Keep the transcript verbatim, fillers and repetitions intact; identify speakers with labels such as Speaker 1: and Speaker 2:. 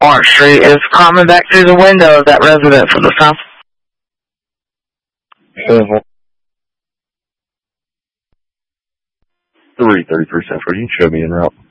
Speaker 1: Orange Street is coming back through the window of that residence on the south.
Speaker 2: Seven. three thirty-three Central. You can show me en route.